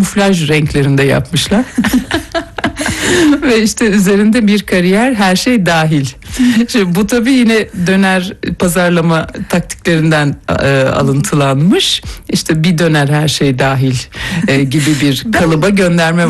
kamuflaj renklerinde yapmışlar. Ve işte üzerinde bir kariyer, her şey dahil. Şimdi bu tabii yine döner pazarlama taktiklerinden alıntılanmış. İşte bir döner her şey dahil gibi bir kalıba gönderme